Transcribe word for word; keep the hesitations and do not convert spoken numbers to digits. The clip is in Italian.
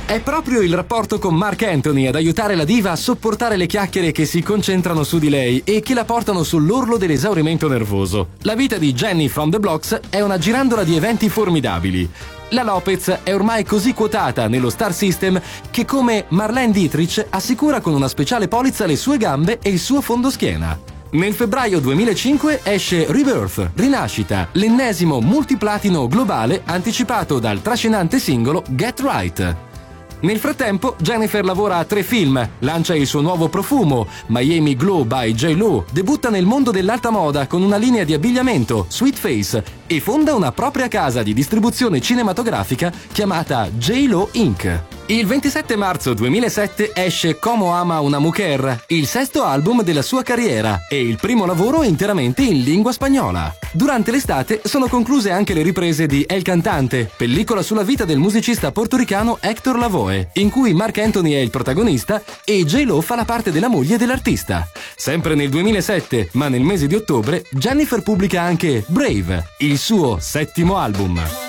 È proprio il rapporto con Marc Anthony ad aiutare la diva a sopportare le chiacchiere che si concentrano su di lei e che la portano sull'orlo dell'esaurimento nervoso. La vita di Jenny from the Blocks è una girandola di eventi formidabili. La Lopez è ormai così quotata nello Star System che, come Marlene Dietrich, assicura con una speciale polizza le sue gambe e il suo fondoschiena. Nel febbraio duemilacinque esce Rebirth, Rinascita, l'ennesimo multiplatino globale anticipato dal trascinante singolo Get Right. Nel frattempo, Jennifer lavora a tre film, lancia il suo nuovo profumo, Miami Glow by J Lo, debutta nel mondo dell'alta moda con una linea di abbigliamento, Sweet Face, e fonda una propria casa di distribuzione cinematografica chiamata J Lo incorporated. Il ventisette marzo duemilasette esce Como ama una mujer, il sesto album della sua carriera e il primo lavoro interamente in lingua spagnola. Durante l'estate sono concluse anche le riprese di El Cantante, pellicola sulla vita del musicista portoricano Héctor Lavoe, in cui Marc Anthony è il protagonista e J Lo fa la parte della moglie dell'artista. Sempre nel duemilasette, ma nel mese di ottobre, Jennifer pubblica anche Brave, il suo settimo album.